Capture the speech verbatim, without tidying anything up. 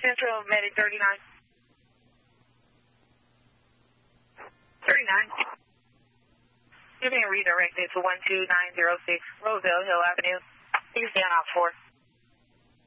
Central, Medic thirty-nine. thirty-nine. You're being redirected to one two nine zero six Roselle Hill Avenue. Please stay on out four.